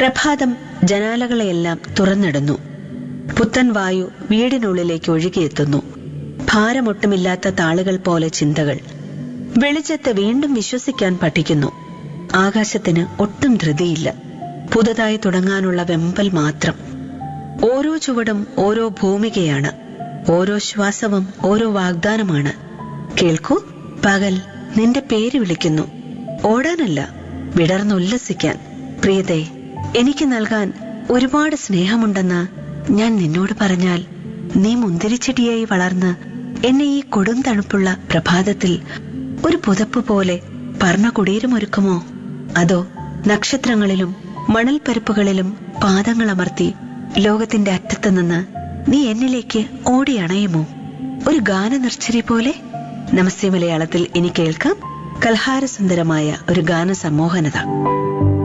പ്രഭാതം ജനാലകളെയെല്ലാം തുറന്നിടുന്നു. പുത്തൻ വായു വീടിനുള്ളിലേക്ക് ഒഴുകിയെത്തുന്നു. ഭാരമൊട്ടുമില്ലാത്ത താളുകൾ പോലെ ചിന്തകൾ. വെളിച്ചത്തെ വീണ്ടും വിശ്വസിക്കാൻ പഠിക്കുന്നു. ആകാശത്തിന് ഒട്ടും ധൃതിയില്ല. പുതുതായി തുടങ്ങാനുള്ള വെമ്പൽ മാത്രം. ഓരോ ചുവടും ഓരോ ഭൂമികയാണ്. ഓരോ ശ്വാസവും ഓരോ വാഗ്ദാനമാണ്. കേൾക്കൂ, പകൽ നിന്റെ പേര് വിളിക്കുന്നു. ഓടാനല്ല, വിടർന്നുല്ലസിക്കാൻ. പ്രിയതേ, എനിക്ക് നൽകാൻ ഒരുപാട് സ്നേഹമുണ്ടെന്ന് ഞാൻ നിന്നോട് പറഞ്ഞാൽ, നീ മുന്തിരിച്ചെടിയായി വളർന്ന് എന്നെ ഈ കൊടും തണുപ്പുള്ള പ്രഭാതത്തിൽ ഒരു പുതപ്പ് പോലെ പറന്ന കുടീരമൊരുക്കുമോ? അതോ നക്ഷത്രങ്ങളിലും മണൽപ്പരപ്പുകളിലും പാദങ്ങളമർത്തി ലോകത്തിന്റെ അറ്റത്ത് നിന്ന് നീ എന്നിലേക്ക് ഓടിയണയുമോ? ഒരു ഗാനനിർച്ചരി പോലെ. നമസ്തേ മലയാളത്തിൽ ഇനി കേൾക്കാം കൽഹാരസുന്ദരമായ ഒരു ഗാന സമ്മോഹനത.